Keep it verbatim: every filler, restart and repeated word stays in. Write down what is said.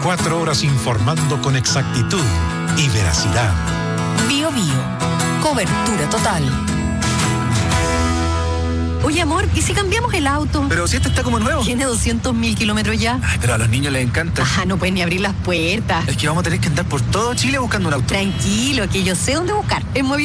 veinticuatro horas informando con exactitud y veracidad. Bio Bio, cobertura total. Oye, amor, ¿y si cambiamos el auto? Pero si este está como nuevo. Tiene doscientos mil kilómetros ya. Ay, pero a los niños les encanta. Ajá, no pueden ni abrir las puertas. Es que vamos a tener que andar por todo Chile buscando un auto. Tranquilo, que yo sé dónde buscar. En Movilidad